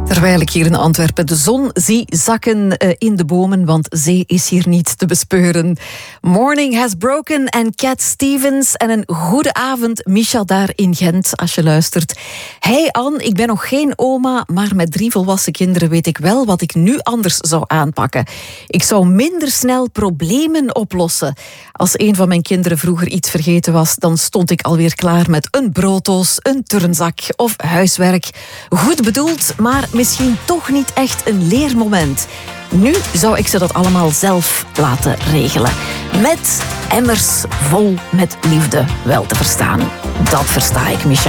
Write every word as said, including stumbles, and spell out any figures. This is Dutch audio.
Terwijl ik hier in Antwerpen de zon zie zakken in de bomen, want zee is hier niet te bespeuren. Morning has broken en Cat Stevens. En een goede avond, Micha, daar in Gent, als je luistert. Hey Anne, ik ben nog geen oma, maar met drie volwassen kinderen weet ik wel wat ik nu anders zou aanpakken. Ik zou minder snel problemen oplossen. Als een van mijn kinderen vroeger iets vergeten was, dan stond ik alweer klaar met een brooddoos, een turnzak of huiswerk. Goed bedoeld, maar misschien toch niet echt een leermoment. Nu zou ik ze dat allemaal zelf laten regelen. Met emmers vol met liefde, wel te verstaan. Dat versta ik, Micha.